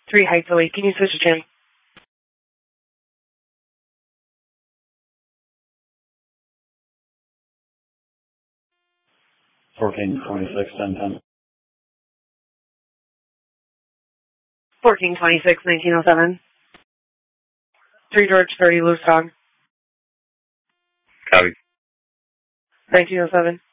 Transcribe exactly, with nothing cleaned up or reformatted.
three Heights oh eight. Can you switch to Jim? fourteen twenty-six, ten ten. fourteen twenty-six, nineteen oh seven. three George thirty, Loose Dog. Copy. nineteen oh seven.